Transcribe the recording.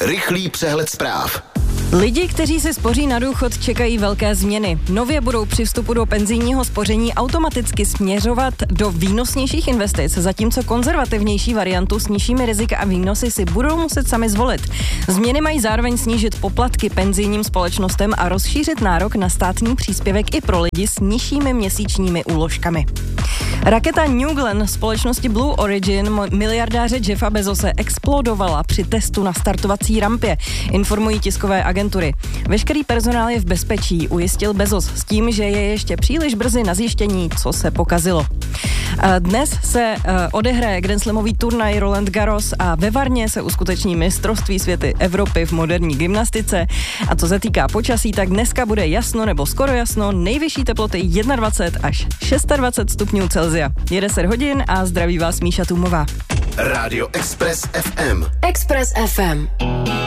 Rychlý přehled zpráv. Lidi, kteří si spoří na důchod, čekají velké změny. Nově budou při vstupu do penzijního spoření automaticky směřovat do výnosnějších investic, zatímco konzervativnější variantu s nižšími riziky a výnosy si budou muset sami zvolit. Změny mají zároveň snížit poplatky penzijním společnostem a rozšířit nárok na státní příspěvek i pro lidi s nižšími měsíčními úložkami. Raketa New Glenn společnosti Blue Origin miliardáře Jeffa Bezose explodovala při testu na startovací rampě, informují tiskové agentury. Veškerý personál je v bezpečí, ujistil Bezos s tím, že je ještě příliš brzy na zjištění, co se pokazilo. Dnes se odehraje Grand Slamový turnaj Roland Garros a ve Varně se uskuteční mistrovství světy Evropy v moderní gymnastice. A co se týká počasí, tak dneska bude jasno nebo skoro jasno, nejvyšší teploty 21 až 26 stupňů Celsia. Je 10 hodin a zdraví vás Míša Tůmová. Rádio Express FM. Express FM.